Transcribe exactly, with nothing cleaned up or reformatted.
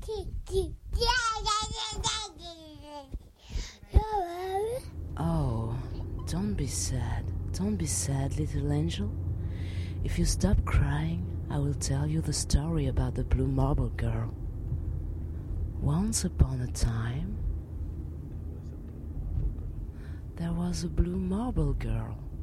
Oh, don't be sad. Don't be sad, little angel. If you stop crying, I will tell you the story about the Blue Marble Girl. Once upon a time, there was a Blue Marble Girl.